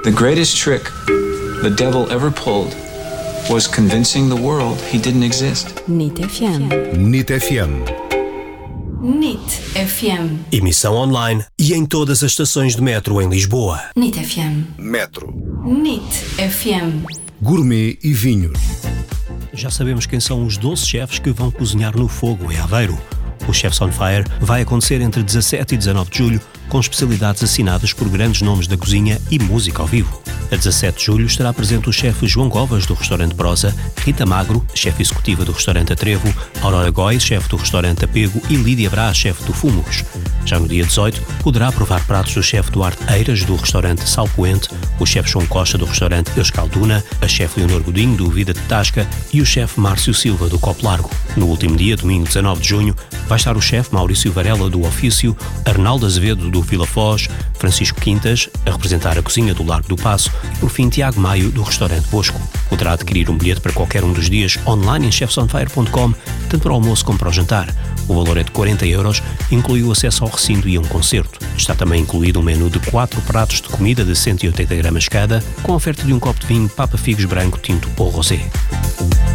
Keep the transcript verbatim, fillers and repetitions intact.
The greatest trick the devil ever pulled was convincing the world he didn't exist. N I T F M. N I T F M. N I T F M. Emissão online e em todas as estações de metro em Lisboa. N I T F M. Metro. N I T F M. Gourmet e vinhos. Já sabemos quem são os doze chefes que vão cozinhar no fogo em Aveiro. O Chefs on Fire vai acontecer entre dezassete e dezanove de julho, com especialidades assinadas por grandes nomes da cozinha e música ao vivo. A dezassete de julho estará presente o chefe João Covas, do restaurante Brosa, Rita Magro, chefe executiva do restaurante Atrevo, Aurora Góis, chefe do restaurante Apego e Lídia Brás, chefe do Fumos. Já no dia dezoito, poderá provar pratos do chefe Duarte Eiras, do restaurante Sal Poente, o chefe João Costa, do restaurante Euscalduna, a chefe Leonor Godinho, do Vida de Tasca e o chefe Márcio Silva, do Copo Largo. No último dia, domingo dezanove de junho, vai estar o chefe Maurício Varela, do Ofício, Arnaldo Azevedo, do Vila Foz, Francisco Quintas, a representar a cozinha do Largo do Paço, e por fim Tiago Maio, do restaurante Bosco. Poderá adquirir um bilhete para qualquer um dos dias online em chefs on fire ponto com, tanto para o almoço como para o jantar. O valor é de quarenta euros, inclui o acesso ao recinto e a um concerto. Está também incluído um menu de quatro pratos de comida de cento e oitenta gramas cada, com a oferta de um copo de vinho Papa Figos branco, tinto ou rosé.